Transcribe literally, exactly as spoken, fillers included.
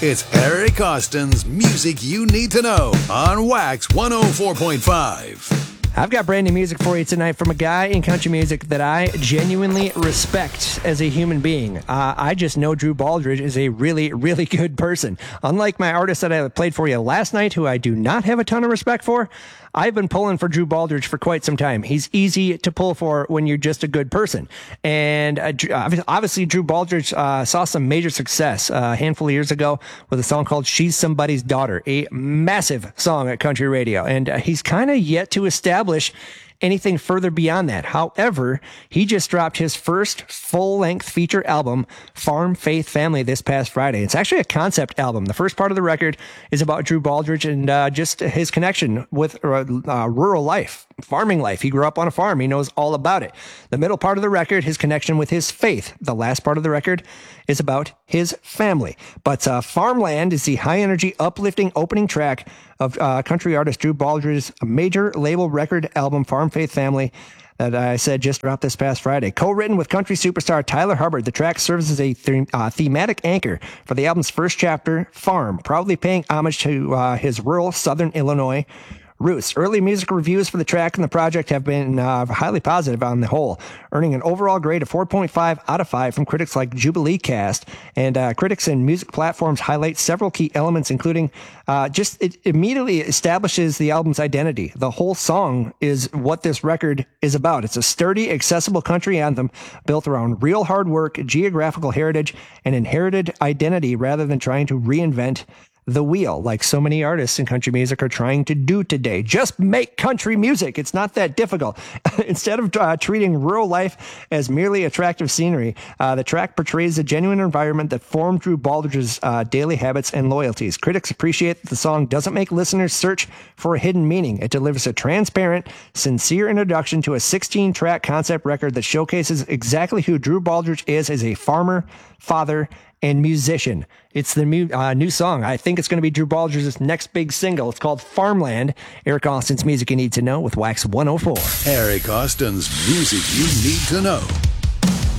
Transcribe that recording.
It's Eric Austin's Music You Need to Know on Wax one oh four point five. I've got brand new music for you tonight from a guy in country music that I genuinely respect as a human being. Uh, I just know Drew Baldridge is a really, really good person. Unlike my artist that I played for you last night, who I do not have a ton of respect for, I've been pulling for Drew Baldridge for quite some time. He's easy to pull for when you're just a good person. And uh, obviously, Drew Baldridge uh, saw some major success uh, a handful of years ago with a song called She's Somebody's Daughter, a massive song at country radio. And uh, he's kind of yet to establish anything further beyond that. However, he just dropped his first full-length feature album, Farm Faith Family, this past Friday. It's actually a concept album. The first part of the record is about Drew Baldridge and uh, just his connection with uh, uh, rural life, farming life. He grew up on a farm. He knows all about it. The middle part of the record, his connection with his faith. The last part of the record is about his family. But uh, Farmland is the high-energy, uplifting opening track of uh, country artist Drew Baldridge's major label record album, Farm Faith Family, that I said just dropped this past Friday. Co-written with country superstar Tyler Hubbard, the track serves as a th- uh, thematic anchor for the album's first chapter, Farm, proudly paying homage to uh, his rural southern Illinois roots. Early music reviews for the track and the project have been uh, highly positive on the whole, earning an overall grade of four point five out of five from critics like Jubilee Cast. And uh, critics and music platforms highlight several key elements, including uh, just it immediately establishes the album's identity. The whole song is what this record is about. It's a sturdy, accessible country anthem built around real hard work, geographical heritage, and inherited identity rather than trying to reinvent the wheel, like so many artists in country music are trying to do today. Just make country music. It's not that difficult. Instead of uh, treating rural life as merely attractive scenery, uh, the track portrays a genuine environment that formed Drew Baldridge's uh, daily habits and loyalties. Critics appreciate that the song doesn't make listeners search for a hidden meaning. It delivers a transparent, sincere introduction to a sixteen-track concept record that showcases exactly who Drew Baldridge is as a farmer, father, and musician. It's the new, uh, new song. I think it's going to be Drew Baldridge's next big single. It's called Farmland. Eric Austin's Music You Need to Know with Wax one oh four. Eric Austin's Music You Need to Know.